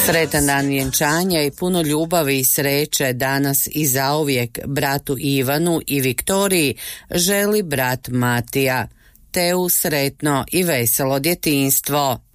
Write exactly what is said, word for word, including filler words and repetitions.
Sretan dan vjenčanja i puno ljubavi i sreće danas i zauvijek bratu Ivanu i Viktoriji želi brat Matija. Teu sretno i veselo djetinjstvo.